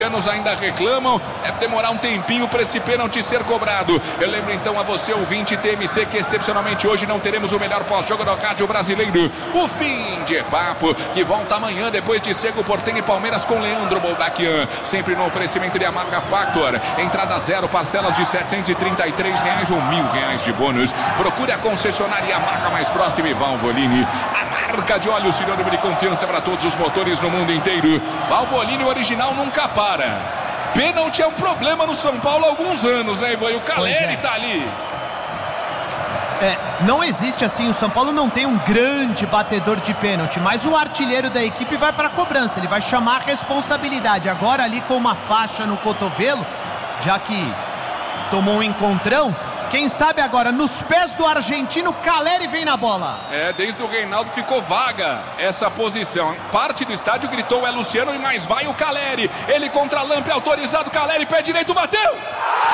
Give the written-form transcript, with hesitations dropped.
Ainda reclamam, deve demorar um tempinho para esse pênalti ser cobrado. Eu lembro então a você, ouvinte TMC, que excepcionalmente hoje não teremos o melhor pós-jogo do rádio brasileiro. O fim de papo, que volta amanhã depois de Cerro Porteño e Palmeiras com Leandro Boldaquian. Sempre no oferecimento de Amarga Factor. Entrada zero, parcelas de R$733 ou R$1.000 de bônus. Procure a concessionária Amarga mais próxima e Valvoline. A marca de óleo sinônimo de confiança para todos os motores no mundo inteiro. Valvoline original nunca para. Pênalti é um problema no São Paulo há alguns anos, né, Ivan? E o Caleri tá ali. Não existe assim, o São Paulo não tem um grande batedor de pênalti, mas o artilheiro da equipe vai para a cobrança, ele vai chamar a responsabilidade. Agora ali com uma faixa no cotovelo, já que tomou um encontrão, quem sabe agora, nos pés do argentino, Caleri vem na bola. Desde o Reinaldo ficou vaga essa posição. Parte do estádio gritou Luciano e mais vai o Caleri. Ele contra a Lampe, autorizado, Caleri, pé direito, bateu!